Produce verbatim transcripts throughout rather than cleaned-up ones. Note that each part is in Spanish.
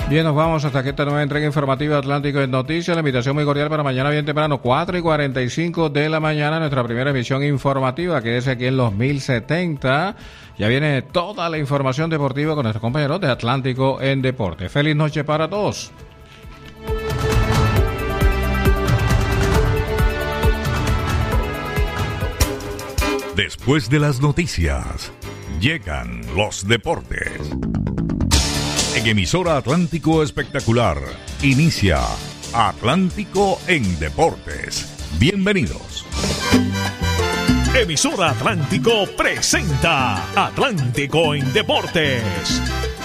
Bien, nos vamos hasta que esta nueva entrega informativa Atlántico en Noticias. La invitación muy cordial para mañana bien temprano, cuatro y cuarenta y cinco de la mañana, nuestra primera emisión informativa, que es aquí en los mil setenta. Ya viene toda la información deportiva con nuestros compañeros de Atlántico en Deporte. Feliz noche para todos. Después de las noticias, llegan los deportes. En emisora Atlántico Espectacular, inicia Atlántico en Deportes. Bienvenidos. Emisora Atlántico presenta Atlántico en Deportes.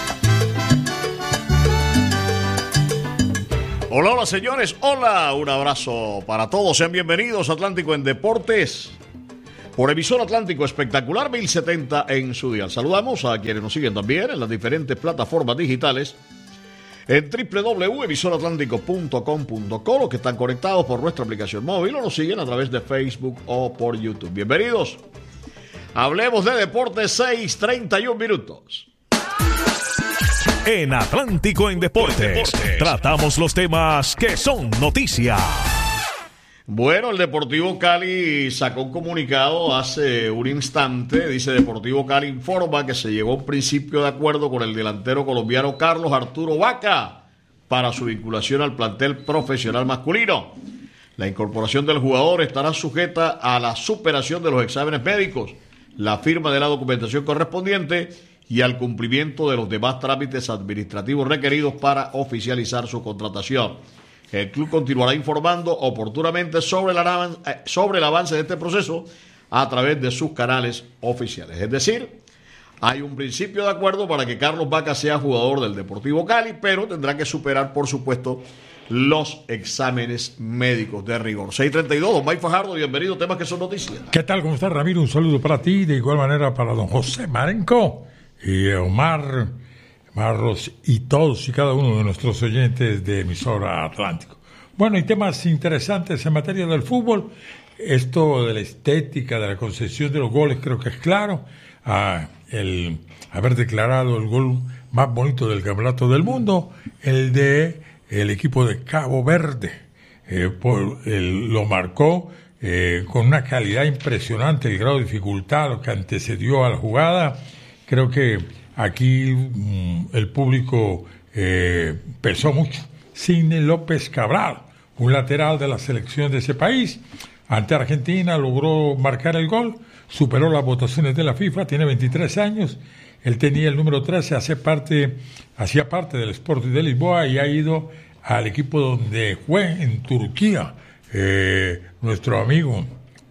Hola, hola señores, hola, un abrazo para todos, sean bienvenidos a Atlántico en Deportes. Por emisora Atlántico Espectacular mil setenta en su dial. Saludamos a quienes nos siguen también en las diferentes plataformas digitales en doble u doble u doble u punto emisora atlántico punto com punto co, los que están conectados por nuestra aplicación móvil o nos siguen a través de Facebook o por YouTube. Bienvenidos. Hablemos de deportes, seis treinta y un minutos. En Atlántico en Deportes, Deportes tratamos los temas que son noticia. Bueno, el Deportivo Cali sacó un comunicado hace un instante. Dice: Deportivo Cali informa que se llegó a un principio de acuerdo con el delantero colombiano Carlos Arturo Vaca para su vinculación al plantel profesional masculino. La incorporación del jugador estará sujeta a la superación de los exámenes médicos, la firma de la documentación correspondiente y al cumplimiento de los demás trámites administrativos requeridos para oficializar su contratación. El club continuará informando oportunamente sobre el, sobre el avance de este proceso a través de sus canales oficiales. Es decir, hay un principio de acuerdo para que Carlos Vaca sea jugador del Deportivo Cali, pero tendrá que superar, por supuesto, los exámenes médicos de rigor. seis treinta y dos, don Mike Fajardo, bienvenido, temas que son noticias. ¿Qué tal? ¿Cómo estás, Ramiro? Un saludo para ti, de igual manera para don José Marenco y Omar Marros y todos y cada uno de nuestros oyentes de emisora Atlántico. Bueno, hay temas interesantes en materia del fútbol. Esto de la estética, de la concesión de los goles, creo que es claro. Ah, el haber declarado el gol más bonito del campeonato del mundo, el de el equipo de Cabo Verde, eh, por, el, lo marcó eh, con una calidad impresionante, el grado de dificultad, lo que antecedió a la jugada. Creo que aquí mmm, el público eh, pesó mucho. Sidney López Cabral, un lateral de la selección de ese país, ante Argentina logró marcar el gol, superó las votaciones de la FIFA, tiene veintitrés años, él tenía el número trece, hace parte, hacía parte del Sporting de Lisboa y ha ido al equipo donde fue en Turquía, eh, nuestro amigo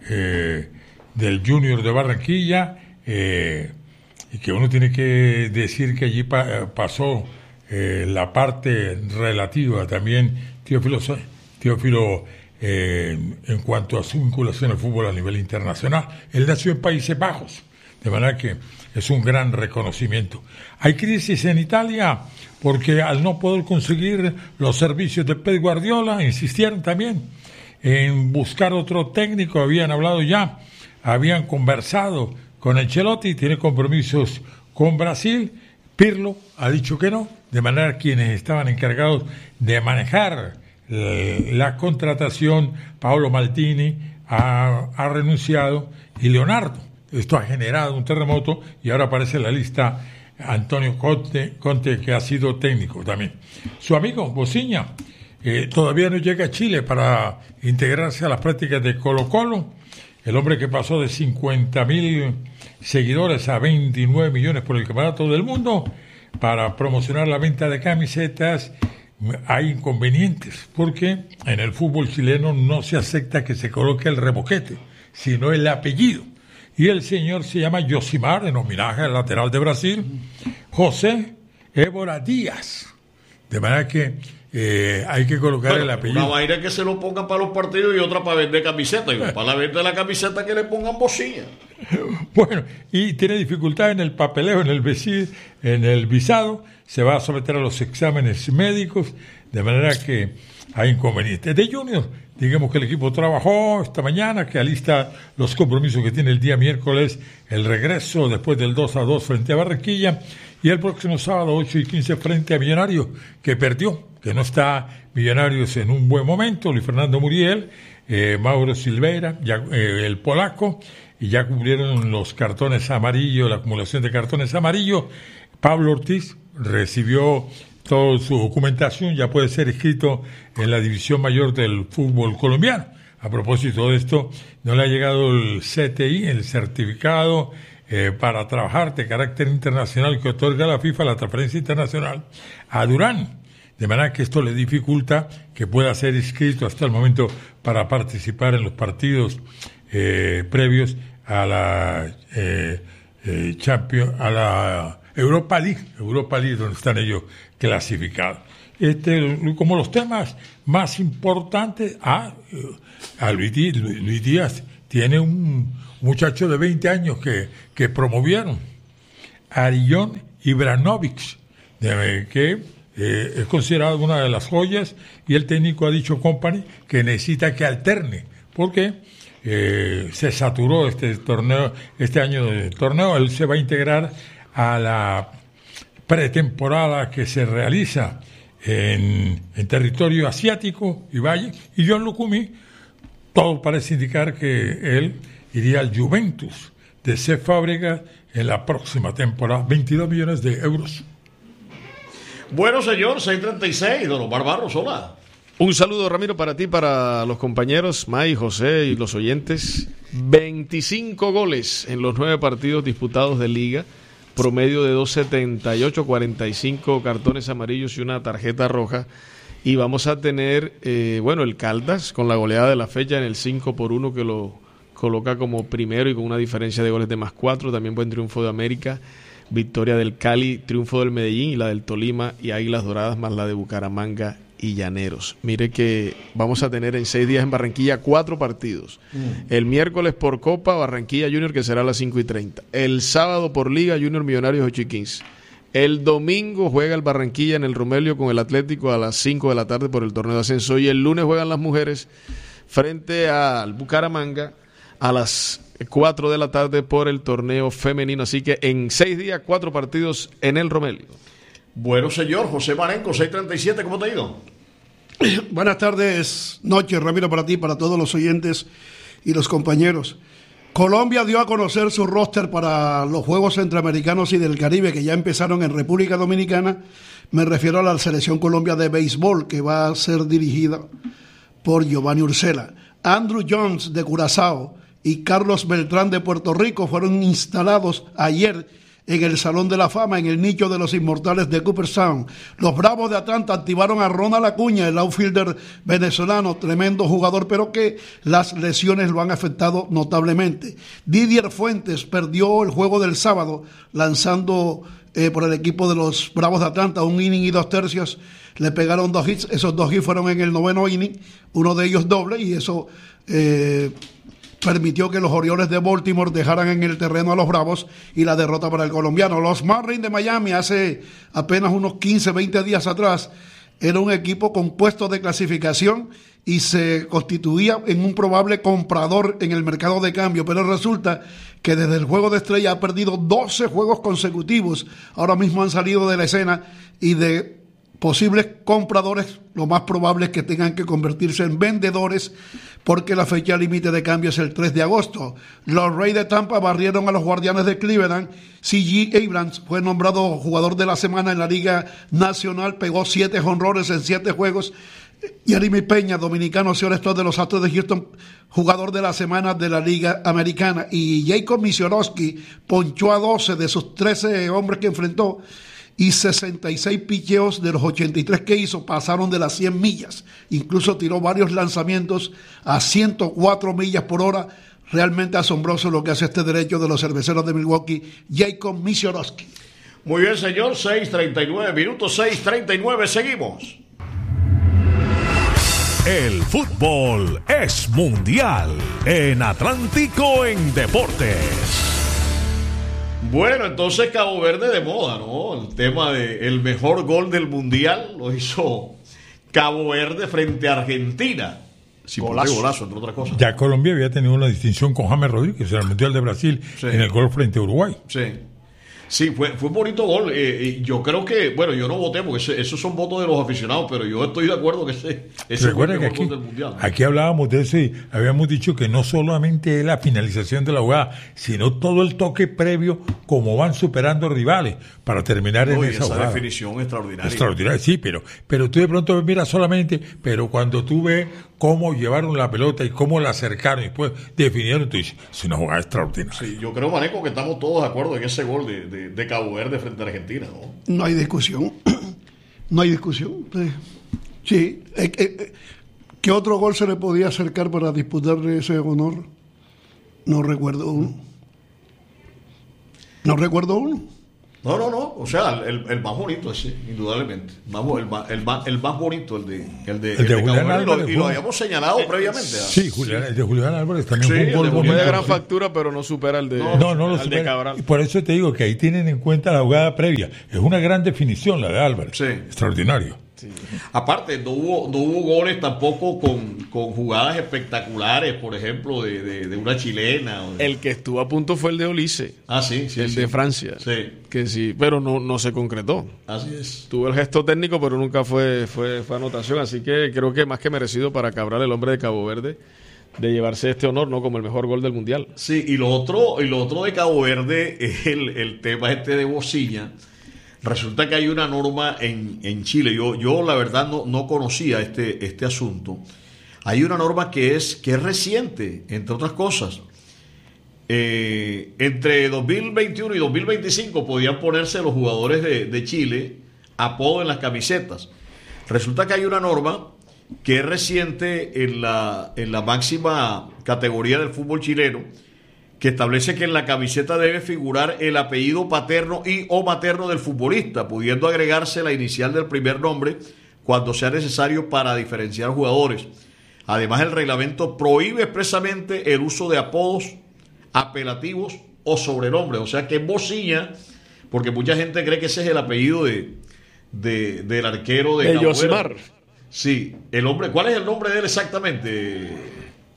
eh, del Junior de Barranquilla, eh, y que uno tiene que decir que allí pa- pasó eh, la parte relativa también, Teófilo, Teófilo eh, en cuanto a su vinculación al fútbol a nivel internacional. Él nació en Países Bajos, de manera que es un gran reconocimiento. Hay crisis en Italia porque al no poder conseguir los servicios de Pep Guardiola, insistieron también en buscar otro técnico, habían hablado ya, habían conversado con Ancelotti, tiene compromisos con Brasil. Pirlo ha dicho que no, de manera que quienes estaban encargados de manejar eh, la contratación, Paolo Maldini, ha, ha renunciado, y Leonardo. Esto ha generado un terremoto y ahora aparece en la lista Antonio Conte, Conte que ha sido técnico también. Su amigo Bociña eh, todavía no llega a Chile para integrarse a las prácticas de Colo-Colo. El hombre que pasó de cincuenta mil seguidores a veintinueve millones por el campeonato del mundo para promocionar la venta de camisetas. Hay inconvenientes porque en el fútbol chileno no se acepta que se coloque el remoquete, sino el apellido. Y el señor se llama Josimar, en homenaje al lateral de Brasil, José Évora Díaz. De manera que eh, hay que colocar bueno, el apellido. Una vaina es que se lo pongan para los partidos y otra para vender camisetas. Y para la venta de la camiseta que le pongan bocina. Bueno, y tiene dificultad en el papeleo, en el, visi- en el visado, se va a someter a los exámenes médicos, de manera que hay inconvenientes. De Junior, digamos que el equipo trabajó esta mañana, que alista los compromisos que tiene el día miércoles, el regreso después del dos a dos frente a Barranquilla, y el próximo sábado ocho y quince frente a Millonarios, que perdió, que no está Millonarios en un buen momento, Luis Fernando Muriel, eh, Mauro Silveira, ya, eh, el polaco, y ya cumplieron los cartones amarillos, la acumulación de cartones amarillos. Pablo Ortiz recibió toda su documentación, ya puede ser inscrito en la división mayor del fútbol colombiano. A propósito de esto, no le ha llegado el C T I, el certificado eh, para trabajar de carácter internacional que otorga la FIFA, la transferencia internacional, a Durán. De manera que esto le dificulta que pueda ser inscrito hasta el momento para participar en los partidos eh, previos a la eh, eh, Champions, a la Europa League, Europa League, donde están ellos clasificados. Este, como los temas más importantes, ah, a Luis Díaz, Luis Díaz tiene un muchacho de veinte años que, que promovieron, Arillón Ibranovic, de, que eh, es considerado una de las joyas, y el técnico ha dicho Company que necesita que alterne, porque eh, se saturó este torneo, este año de torneo. Él se va a integrar a la pretemporada que se realiza en, en territorio asiático y valle, y John Lucumí, todo parece indicar que él iría al Juventus de C. Fábregas en la próxima temporada, veintidós millones de euros. Bueno, señor, seis treinta y seis, don Omar Barros, hola. Un saludo, Ramiro, para ti, para los compañeros, May, José y los oyentes. veinticinco goles en los nueve partidos disputados de Liga, promedio de dos setenta y ocho, cuarenta y cinco cartones amarillos y una tarjeta roja. Y vamos a tener, eh, bueno, el Caldas con la goleada de la fecha en el cinco por uno, que lo coloca como primero y con una diferencia de goles de más cuatro. También buen triunfo de América, victoria del Cali, triunfo del Medellín y la del Tolima y Águilas Doradas, más la de Bucaramanga y Llaneros. Mire que vamos a tener en seis días en Barranquilla cuatro partidos. Mm. El miércoles por Copa, Barranquilla Junior, que será a las cinco y treinta. El sábado por Liga, Junior Millonarios ocho y quince. El domingo juega el Barranquilla en el Romelio con el Atlético a las cinco de la tarde por el torneo de ascenso. Y el lunes juegan las mujeres frente al Bucaramanga a las cuatro de la tarde por el torneo femenino. Así que en seis días, cuatro partidos en el Romelio. Bueno, señor, José Marenco, seis treinta y siete, ¿cómo te ha ido? Buenas tardes, noches, Ramiro, para ti, para todos los oyentes y los compañeros. Colombia dio a conocer su roster para los Juegos Centroamericanos y del Caribe, que ya empezaron en República Dominicana. Me refiero a la Selección Colombia de Béisbol, que va a ser dirigida por Giovanni Urcela. Andrew Jones, de Curazao, y Carlos Beltrán, de Puerto Rico, fueron instalados ayer en el Salón de la Fama, en el nicho de los inmortales de Cooperstown. Los Bravos de Atlanta activaron a Ronald Acuña, el outfielder venezolano, tremendo jugador, pero que las lesiones lo han afectado notablemente. Didier Fuentes perdió el juego del sábado, lanzando eh, por el equipo de los Bravos de Atlanta un inning y dos tercios. Le pegaron dos hits, esos dos hits fueron en el noveno inning, uno de ellos doble, y eso Eh, permitió que los Orioles de Baltimore dejaran en el terreno a los Bravos y la derrota para el colombiano. Los Marlins de Miami, hace apenas unos quince, veinte días atrás, era un equipo con puestos de clasificación y se constituía en un probable comprador en el mercado de cambio, pero resulta que desde el Juego de Estrella ha perdido doce juegos consecutivos. Ahora mismo han salido de la escena, y de posibles compradores, lo más probable es que tengan que convertirse en vendedores, porque la fecha límite de cambio es el tres de agosto. Los Rays de Tampa barrieron a los Guardianes de Cleveland. C G Abrams fue nombrado jugador de la semana en la Liga Nacional, pegó siete jonrones en siete juegos. Jeremy Peña, dominicano, señor de los Astros de Houston, jugador de la semana de la Liga Americana. Y Jacob Misiorowski ponchó a doce de sus trece hombres que enfrentó, y sesenta y seis picheos de los ochenta y tres que hizo pasaron de las cien millas. Incluso tiró varios lanzamientos a ciento cuatro millas por hora. Realmente asombroso lo que hace este derecho de los Cerveceros de Milwaukee, Jacob Misiorowski. Muy bien, señor, seis treinta y nueve minutos, seis treinta y nueve, seguimos. El fútbol es mundial en Atlántico en Deportes. Bueno, entonces Cabo Verde de moda, ¿no? El tema de el mejor gol del mundial lo hizo Cabo Verde frente a Argentina. Sin golazo. golazo, entre otras cosas. Ya Colombia había tenido una distinción con James Rodríguez en el Mundial de Brasil, sí, en el gol frente a Uruguay. Sí. Sí, fue, fue un bonito gol. Eh, yo creo que, bueno, yo no voté porque ese, esos son votos de los aficionados, pero yo estoy de acuerdo que ese, ese fue el mejor aquí, gol del mundial. Aquí hablábamos de eso y habíamos dicho que no solamente es la finalización de la jugada, sino todo el toque previo, como van superando rivales para terminar no, en esa, esa jugada. Definición extraordinaria. Extraordinaria, sí, pero, pero tú de pronto miras solamente, pero cuando tú ves cómo llevaron la pelota y cómo la acercaron y después definieron, tú dices, es una jugada extraordinaria. Sí, yo creo, Maneco, que estamos todos de acuerdo en ese gol de, de, de Cabo Verde frente a Argentina, ¿no? No hay discusión. No hay discusión. Sí. Eh, eh, ¿Qué otro gol se le podía acercar para disputarle ese honor? No recuerdo uno. No recuerdo uno. No, no, no, o sea, el, el más bonito ese, indudablemente. Vamos, el, más, el, más, el más bonito, el de, el de, el de, el de Julián Álvarez. Y lo, y lo fue... habíamos señalado eh, previamente. Sí, Julián, el de Julián Álvarez también sí, fue un gol bonito. de gran factura, pero no supera el de, no, no, no lo al supera. de Cabral. Y por eso te digo que ahí tienen en cuenta la jugada previa. Es una gran definición la de Álvarez. Sí. Extraordinario. Sí. Aparte, no hubo, no hubo goles tampoco con, con jugadas espectaculares, por ejemplo, de, de, de una chilena. O de... El que estuvo a punto fue el de Olise. Ah, sí, sí. El sí. de Francia. Sí. Que sí, pero no, no se concretó. Así es. Tuvo el gesto técnico, pero nunca fue, fue, fue anotación. Así que creo que más que merecido para Cabral, el hombre de Cabo Verde, de llevarse este honor, ¿no? Como el mejor gol del mundial. Sí, y lo otro, y lo otro de Cabo Verde es el, el tema este de Bocilla. Resulta que hay una norma en, en Chile, yo, yo la verdad no, no conocía este, este asunto. Hay una norma que es, que es reciente, entre otras cosas. Eh, entre dos mil veintiuno y dos mil veinticinco podían ponerse los jugadores de, de Chile apodo en las camisetas. Resulta que hay una norma que es reciente en la, en la máxima categoría del fútbol chileno, que establece que en la camiseta debe figurar el apellido paterno y o materno del futbolista, pudiendo agregarse la inicial del primer nombre cuando sea necesario para diferenciar jugadores. Además, el reglamento prohíbe expresamente el uso de apodos, apelativos o sobrenombres. O sea que es Bocilla, porque mucha gente cree que ese es el apellido de, de del arquero de, de Yosimar. Sí, el hombre, ¿cuál es el nombre de él exactamente?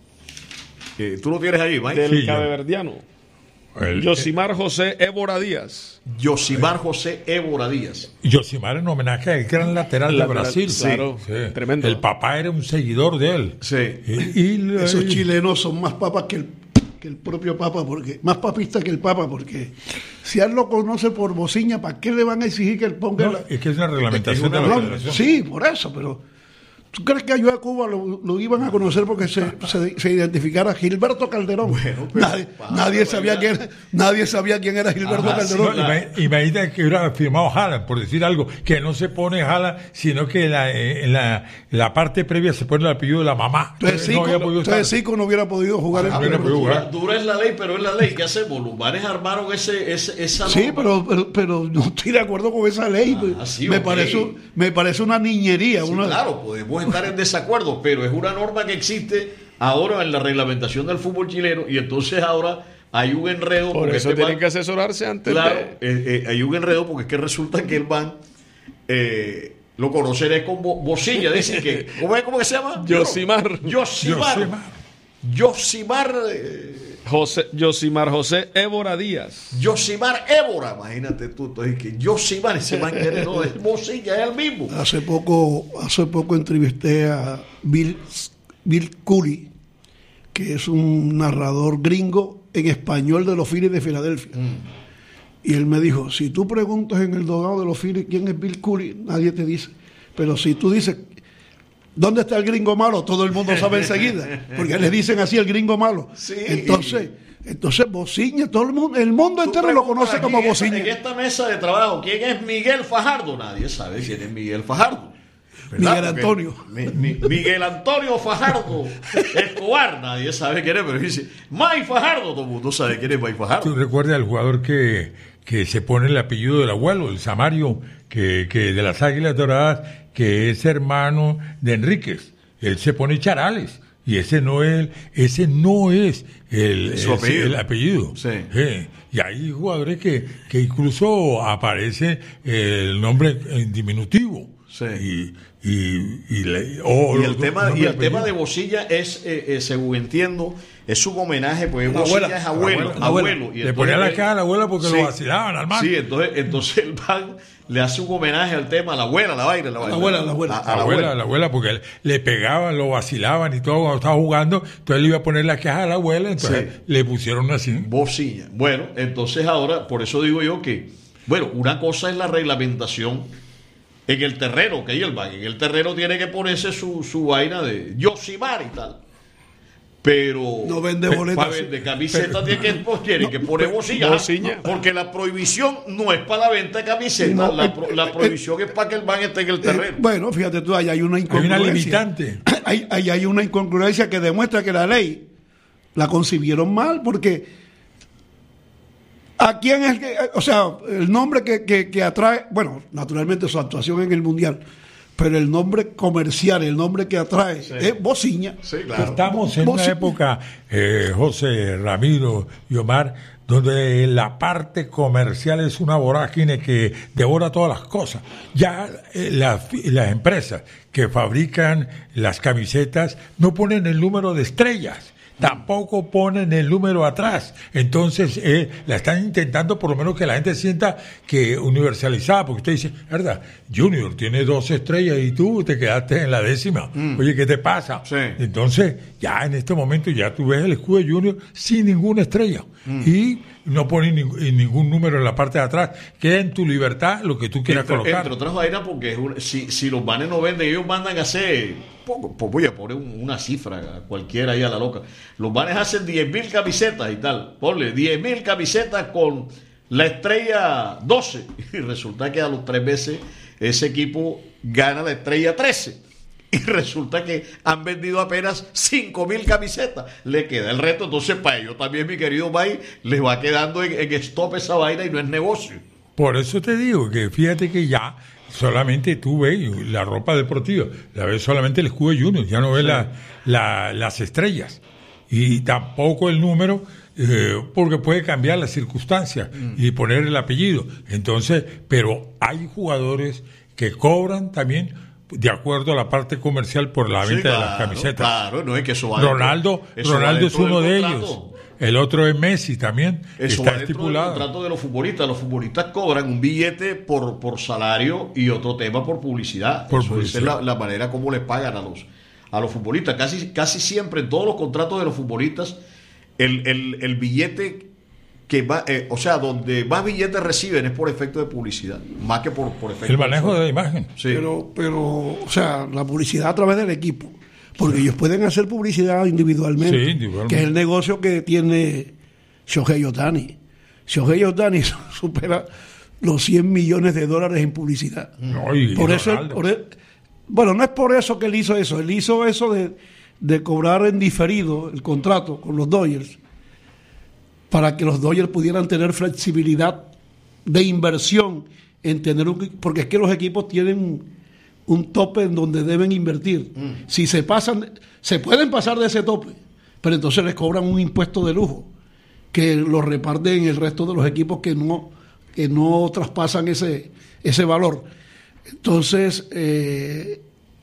Eh, ¿Tú lo tienes ahí, Mike? Del sí, cabeverdiano. El, Yosimar José Évora Díaz. Yosimar José Évora Díaz. Yosimar en homenaje al gran lateral La, de Brasil. Claro, sí, sí. Tremendo. El papá era un seguidor de él. Sí. Y, y, Esos y, chilenos son más papas que el, que el propio Papa, porque más papistas que el Papa, porque si él lo conoce por Bociña, ¿para qué le van a exigir que él ponga no, la... es que es una reglamentación es una, de la no, federación. Sí, por eso, pero... ¿Tú crees que allá a Cuba lo, lo iban a conocer porque se, se, se identificara Gilberto Calderón? Bueno, pero, nadie, para, nadie, para, sabía para. Quién, nadie sabía quién era Gilberto Ajá, Calderón. sí, No, la... imagínate que hubiera firmado Jala, por decir algo, que no se pone Jala, sino que la, en la, la parte previa se pone el apellido de la mamá. Entonces no Zico no, no, no hubiera podido jugar. Ah, en pero podido dura, jugar. dura es la ley, pero es la ley. ¿Qué hacemos? Los bares armaron ese, ese, esa Sí, norma. pero, pero, pero no estoy de acuerdo con esa ley. Ah, sí, me, okay. parece, me parece una niñería. Sí, una... claro, podemos estar en desacuerdo, pero es una norma que existe ahora en la reglamentación del fútbol chileno y entonces ahora hay un enredo. Por eso este tienen man, que asesorarse antes. Claro, de... eh, eh, hay un enredo porque es que resulta que el man eh, lo conoceré con bo Bocilla, dicen que ¿cómo es cómo que se llama? Yosimar. Yosimar. Yosimar. Yosimar eh, José, Yosimar José Évora Díaz. Yosimar Évora, imagínate tú, entonces, que Yosimar, ese man que no es Bocilla, es el mismo. Hace poco, hace poco entrevisté a Bill, Bill Curry, que es un narrador gringo en español de los Phillies de Filadelfia. Mm. Y él me dijo, si tú preguntas en el dogado de los Phillies quién es Bill Curry, nadie te dice. Pero si tú dices, ¿dónde está el gringo malo? Todo el mundo sabe enseguida, porque le dicen así el gringo malo. Sí. Entonces, entonces Bociña, todo el mundo, el mundo entero lo conoce como Bociña. En esta mesa de trabajo, ¿quién es Miguel Fajardo? Nadie sabe quién es Miguel Fajardo. Miguel Antonio. Mi, mi, Miguel Antonio Fajardo Escobar, nadie sabe quién es, pero dice May Fajardo, todo el mundo sabe quién es May Fajardo. ¿Tú recuerdas al jugador que, que se pone el apellido del abuelo, el Samario, que, que de las Águilas Doradas, que es hermano de Enríquez? él se pone Charales. Y ese no es, ese no es el, Su ese, apellido. el apellido. Sí. Eh, y hay jugadores que, que incluso aparece el nombre en diminutivo. Sí. Y, y, y, le- o Y los el tema, nombres y y el tema de apellidos. Bocilla es, eh, eh, según entiendo, es un homenaje, pues La Bocilla abuela, es abuelo, la abuela, la abuela. abuelo. Y Le entonces ponía la él- cara a la abuela porque Sí. lo vacilaban al man. Sí, entonces, entonces el man le hace un homenaje al tema, a la abuela, la vaina, la vaina. abuela, la abuela. A, A a la la abuela, a abuela. la abuela, porque él- le pegaban, lo vacilaban y todo cuando estaba jugando. Entonces él iba a poner la queja a la abuela, entonces Sí. le pusieron así. Bocilla. Bueno, entonces ahora, por eso digo yo que, bueno, una cosa es la reglamentación en el terreno, que hay el man. En el terreno tiene que ponerse su, su vaina de Yosimar y tal. Pero No vende pe- boletas. para vender camiseta tiene que, pues, tiene que poner bocilla. bocilla. Porque la prohibición no es para la venta de camisetas, No, la, eh, pro- la eh, prohibición es para que el man esté en el Eh, terreno. bueno, fíjate tú, ahí hay una Hay incongruencia. una limitante. Hay, hay, hay una incongruencia que demuestra que la ley la concibieron mal, porque ¿a quién es el que, o sea, el nombre que, que, que atrae, bueno, naturalmente su actuación en el Mundial, pero el nombre comercial, el nombre que atrae es Bociña. Sí, claro. Estamos en una Bocilla. época, eh, José, Ramiro y Omar, donde la parte comercial es una vorágine que devora todas las cosas. Ya eh, las, las empresas que fabrican las camisetas no ponen el número de estrellas. Tampoco ponen el número atrás. Entonces, eh, la están intentando por lo menos que la gente sienta que universalizada, porque usted dice, ¿verdad? Junior tiene dos estrellas y tú te quedaste en la décima. Oye, ¿qué te pasa? Sí. Entonces, ya en este momento ya tú ves el escudo de Junior sin ninguna estrella. Y no ponen ning- ningún número en la parte de atrás. Queda en tu libertad lo que tú quieras Entre, colocar. entre otras vainas, porque es un- si, si los banes no venden, ellos mandan a hacer, poco, pues voy a poner un- una cifra a cualquiera ahí a la loca. Los banes hacen diez mil camisetas y tal. Ponle diez mil camisetas con la estrella doce. Y resulta que a los tres meses ese equipo gana la estrella trece. Y resulta que han vendido apenas cinco mil camisetas. Le queda el resto. Entonces, para ellos también, mi querido May, les va quedando en, en stop esa vaina y no es negocio. Por eso te digo que fíjate que ya solamente tú ves la ropa deportiva, la ves solamente el escudo de Junior, ya no ves la- la- las estrellas. Y tampoco el número, eh, porque puede cambiar las circunstancias y poner el apellido. Entonces, pero hay jugadores que cobran también de acuerdo a la parte comercial por la Sí, venta de las claro, camisetas. Claro, no es que eso va Ronaldo, dentro- eso va Ronaldo es dentro uno del de contrato. ellos. El otro es Messi también. Eso está va dentro del estipulado. contrato de los futbolistas. Los futbolistas cobran un billete por, por salario y otro tema por publicidad. Por Eso, publicidad. Esa es la, la manera como les pagan a los, a los futbolistas. Casi, casi siempre en todos los contratos de los futbolistas, el, el, el billete que va, eh, o sea, donde más billetes reciben es por efecto de publicidad, más que por, por efecto El manejo de de la imagen. Sí. Pero, pero, o sea, la publicidad a través del equipo. Porque ellos pueden hacer publicidad individualmente. Sí, individualmente. Que es el negocio que tiene Shohei Ohtani. Shohei Ohtani supera los cien millones de dólares en publicidad. No, y- por y eso, Ronaldo. por e- bueno, no es por eso que él hizo eso. Él hizo eso de, de cobrar en diferido el contrato con los Dodgers para que los Dodgers pudieran tener flexibilidad de inversión en tener un, porque es que los equipos tienen un tope en donde deben invertir. Si se pasan, se pueden pasar de ese tope, pero entonces les cobran un impuesto de lujo que lo reparten en el resto de los equipos que no que no traspasan ese ese valor. Entonces, eh,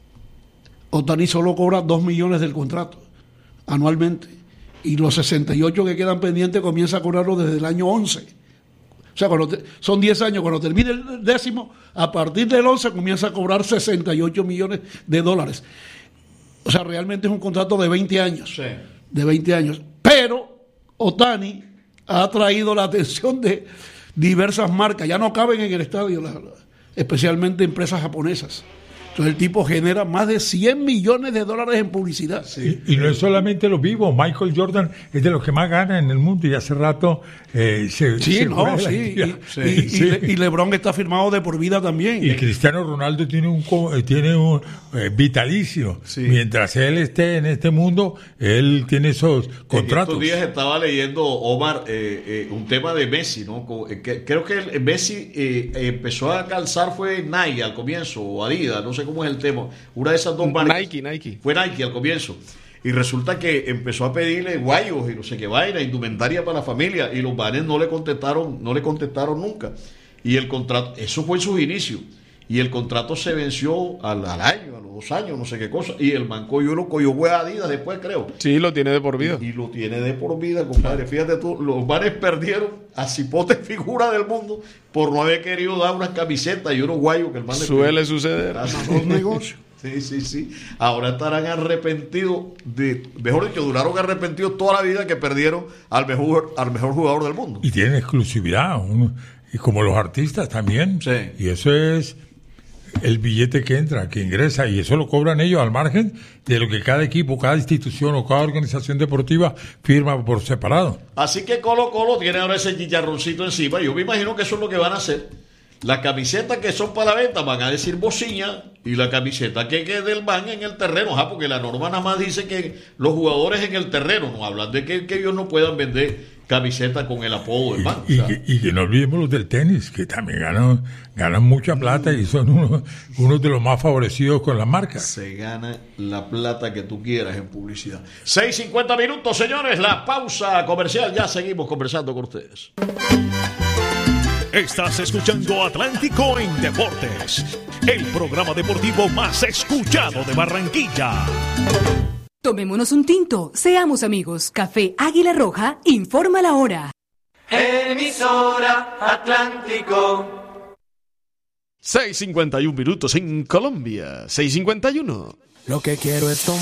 Ohtani solo cobra dos millones del contrato anualmente y los sesenta y ocho que quedan pendientes comienza a cobrarlo desde el año once. O sea, cuando te- son diez años, cuando termine el décimo, a partir del once comienza a cobrar sesenta y ocho millones de dólares. O sea, realmente es un contrato de veinte años. Sí. De veinte años. Pero Ohtani ha atraído la atención de diversas marcas. Ya no caben en el estadio, la- la- especialmente empresas japonesas. Entonces el tipo genera más de cien millones de dólares en publicidad. Y, y no es solamente los vivos. Michael Jordan es de los que más gana en el mundo y hace rato eh, se, Sí, se no, fue de la sí. liga. Y, y- y Sí. Le- y LeBron está firmado de por vida también. Y Cristiano Ronaldo tiene un co- eh, tiene un eh, vitalicio. Sí. Mientras él esté en este mundo, él tiene esos En contratos. estos días estaba leyendo, Omar, eh, eh, un tema de Messi, ¿no? Co- eh, que- creo que el- Messi eh, empezó a calzar fue Nike al comienzo, o Adidas, no sé sé cómo es el tema. Una de esas dos marcas. Nike, Nike. Fue Nike al comienzo. Y resulta que empezó a pedirle guayos y no sé qué vaina, indumentaria para la familia, y los banes no le contestaron, no le contestaron nunca. Y el contrato, eso fue en sus inicios. Y el contrato se venció al, al año, a los dos años, no sé qué cosa. Y el man cogió lo cogió fue Adidas después, creo. Sí, lo tiene de por vida. Y, y lo tiene de por vida, compadre. Fíjate tú, los bares perdieron a cipote figura del mundo por no haber querido dar unas camisetas y unos guayos que el man le Suele pidió. suceder. Los negocios. Sí, sí, sí. Ahora estarán arrepentidos, de, mejor dicho, duraron arrepentidos toda la vida que perdieron al mejor, al mejor jugador del mundo. Y tienen exclusividad, uno, y como los artistas también. Sí. Y eso es el billete que entra, que ingresa, y eso lo cobran ellos al margen de lo que cada equipo, cada institución o cada organización deportiva firma por separado. Así que Colo Colo tiene ahora ese chicharroncito encima. Yo me imagino que eso es lo que van a hacer. Las camisetas que son para la venta van a decir bocina, y la camiseta que quede del man en el terreno, ah, porque la norma nada más dice que los jugadores en el terreno, no hablan de que, que ellos no puedan vender camisetas con el apodo del man. Y, O sea, y, y que no olvidemos los del tenis, que también ganan, ganan mucha plata y son unos, unos de los más favorecidos con las marcas. se gana la plata que tú quieras en publicidad. seis cincuenta minutos, señores, la pausa comercial. Ya seguimos conversando con ustedes. Estás escuchando Atlántico en Deportes, el programa deportivo más escuchado de Barranquilla. Tomémonos un tinto, seamos amigos. Café Águila Roja informa la hora. Emisora Atlántico. seis cincuenta y uno minutos en Colombia. seis cincuenta y uno. Lo que quiero es tomar.